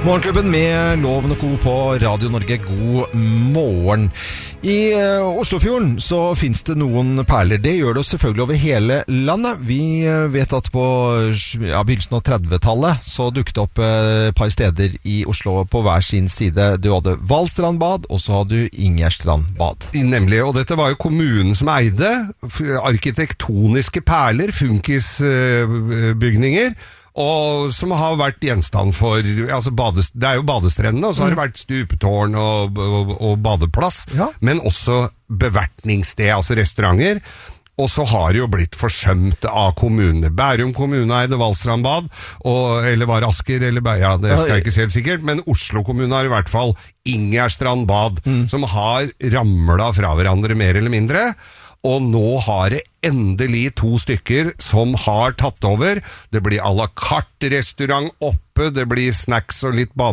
Morgenklubben med Loven og Co. på Radio Norge. God morgen. I Oslofjorden så finnes det noen perler. Det gjør det selvfølgelig over hele landet. Vi vet at på begynnelsen av 30-tallet så dukket det opp et par steder i Oslo på hver sin side. Du hadde Valstrandbad, og så hadde du Ingjerdstrandbad. Nemlig, og dette var jo kommunen som eide arkitektoniske perler, funkisbygninger, og som har vært gjenstand for altså det er jo badestrendene, og så har det vært stupetårn og badeplass, men også bevertningssted, altså restauranter. Og så har det jo blitt forsømt av kommunene. Bærum kommune eide Valstrandbad, eller var Asker, eller ja, det skal jeg ikke si helt sikkert, men Oslo kommune har i hvert fall Ingjerdstrandbad, som har ramlet fra hverandre mer eller mindre. Og nå har det endelig 2 stykker som har tatt over. Det blir à la carte restaurant oppe, det blir snacks og litt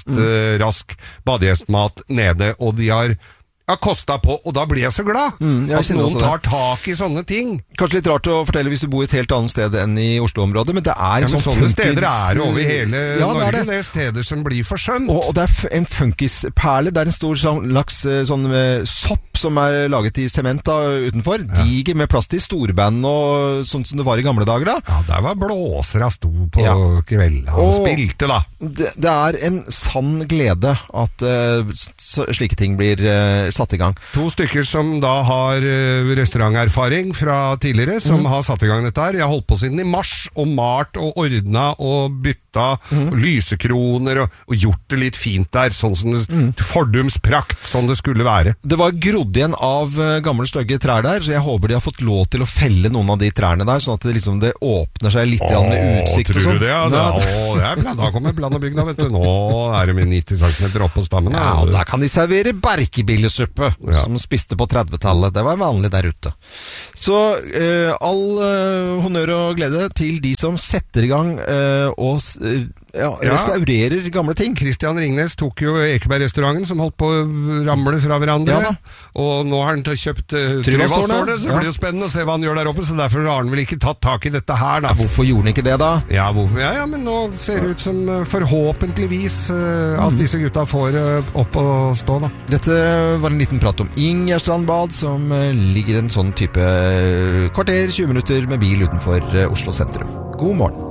rask badegjestmat nede, og de har kostet på, og da blir jeg så glad at noen tar tak i sånne ting. Kanskje litt rart å fortelle hvis du bor et helt annet sted enn i Oslo-området, men det er sånne steder er over hele Norge, det er steder som blir forsømt. Og det er en funkisperle, det er en stor slags sånn sopp som er laget i sement utenfor, diger med plass til storband og sånt som det var i gamle dager da. Ja, der var blåsere sto på kvelden og spilte da. Det er en sann glede at slike ting blir satt i gang. 2 stykker som da har restauranterfaring fra tidligere, som har satt i gang dette her. Jeg har holdt på siden i mars, og malt og ordnet og bytta og lysekroner og gjort det litt fint der, sånn som fordumsprakt, sånn det skulle være. Det var grodd igjen av gamle stygge trær der, så jeg håper de har fått lov til å felle noen av de trærne der, sånn at det åpner seg litt med utsikt og sånn. Tror du det? Ja, da kommer blandebygna, vet du. Nå er det med 90 cm opp på stammen. Ja, og da kan de servere berkebillesuppe, som spiste på 30-tallet. Det var vanlig der ute. Så all honnør og glede til de som setter i gang og restaurerer gamle ting. Christian Ringnes tok jo Ekeberg-restauranten som holdt på å ramle fra hverandre, og nå har han kjøpt Tryvallstårnet, så det blir jo spennende å se hva han gjør der oppe, så derfor har han vel ikke tatt tak i dette her da. Hvorfor gjorde han ikke det da? Ja, men nå ser det ut som forhåpentligvis at disse gutta får opp å stå da. Dette var en liten prat om Ingjerdstrandbad, som ligger en sånn type kvarter, 20 minutter med bil utenfor Oslo sentrum. God morgen.